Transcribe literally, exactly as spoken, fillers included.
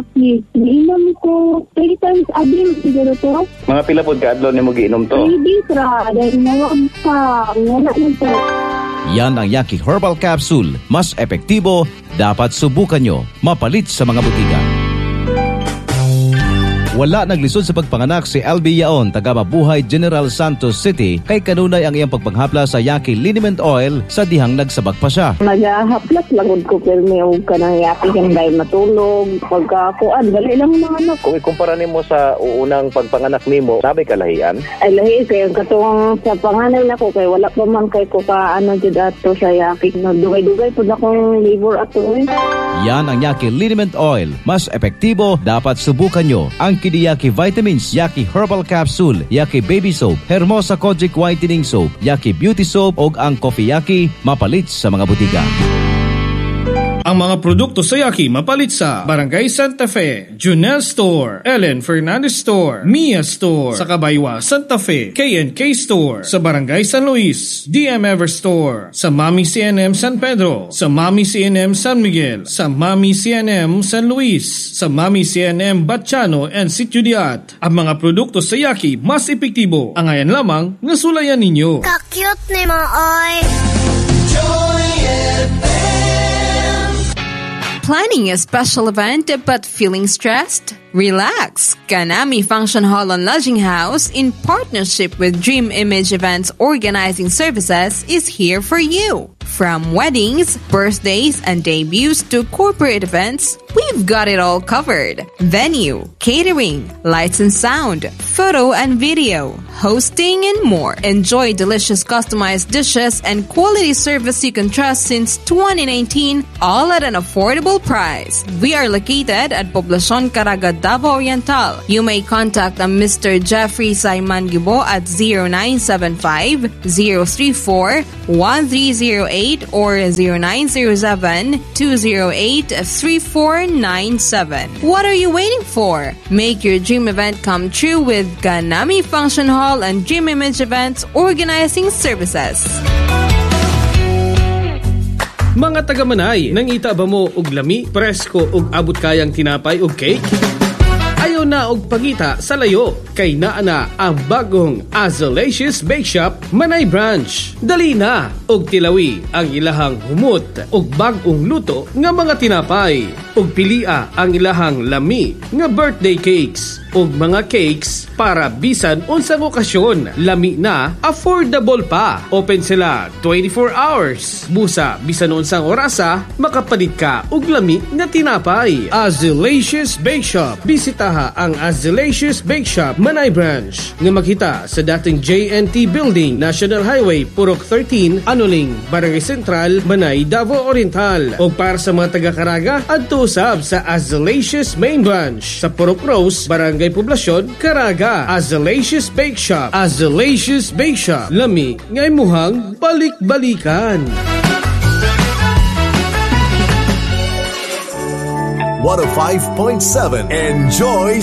Yes, inom ko three times a day siguro to. Mga pila pod ka adlaw nimo giinom to? Three days ra, dahil nawag pa, wala na to. Yan ang Yaki Herbal Capsule. Mas epektibo, dapat subukan nyo. Mapalit sa mga butika. Wala naglisod sa pagpanganak si L B Yaon, taga Mabuhay, General Santos City, kay kanunay ang iyang pagpanghapla sa Yaki Liniment Oil sa dihang nagsabak pa siya. Nagahaplas lagod ko pirmi og kanang Yaki hinday matulog. Pagkakuan, dali lang mga anak. Kung ikumpara nimo sa unang pagpanganak nimo, sabi kalahian? Ay lahi kay katong sa panganay nako kay wala pa man kay ko ka ano jud ato sa Yaki. No, dugay-dugay pud akong liver ato eh. Yan ang Yaki Liniment Oil. Mas epektibo, dapat subukan nyo. Ang Kidi Yaki Vitamins, Yaki Herbal Capsule, Yaki Baby Soap, Hermosa Kojic Whitening Soap, Yaki Beauty Soap ug ang Coffee Yaki, mapalit sa mga butika. Ang mga produkto sa Yaki mapalit sa Barangay Santa Fe, Junel Store, Ellen Fernandez Store, Mia Store, sa Kabaywa, Santa Fe, K and K Store, sa Barangay San Luis, D M Ever Store, sa Mami C N M San Pedro, sa Mami C N M San Miguel, sa Mami C N M San Luis, sa Mami C N M Batchano and Sitio Diat. Ang mga produkto sa Yaki mas epektibo. Ang ayan lamang nga sulayan ninyo. Ka-cute ni mo, oy! Planning a special event but feeling stressed? Relax! Ganami Function Hall and Lodging House, in partnership with Dream Image Events Organizing Services, is here for you. From weddings, birthdays, and debuts to corporate events, we've got it all covered. Venue, catering, lights and sound, photo and video, hosting, and more. Enjoy delicious customized dishes and quality service you can trust since twenty nineteen, all at an affordable price. We are located at Poblacion Caraga, Davao Oriental. You may contact Mister Jeffrey Simon Gibo at zero nine seven five, zero three four, one three zero eight or zero nine zero seven, two zero eight, three four nine seven. What are you waiting for? Make your dream event come true with Ganami Function Hall and Dream Image Events Organizing Services. Mga taga-Manay, nangita ba mo og lami, presko ug abot kayang tinapay ug cake? Ayaw na og pangita sa layo, kay naa na ang bagong Azalicious Bake Shop Manay Branch. Dali na og tilawi ang ilahang humot og bagong luto nga mga tinapay, og pilia ang ilahang lami nga birthday cakes og mga cakes para bisan unsang okasyon. Lami na, affordable pa. Open sila twenty-four hours. Busa bisan unsang orasa, makapalit ka og lami nga tinapay. Azalicious Bake Shop. Bisitaha ang Azalicious Bake Shop Manay Branch nga makita sa dating J N T Building, National Highway, Purok thirteen, Anuling, Barangay Central, Manay, Davao Oriental. O para sa mga taga-Caraga, adto usab sa Azalicious Main Branch sa Purok Rose, Barangay Poblacion, Caraga. Azalicious Bake Shop. Azalicious Bake Shop. Lami ngay muhang balik-balikan. one oh five point seven Enjoy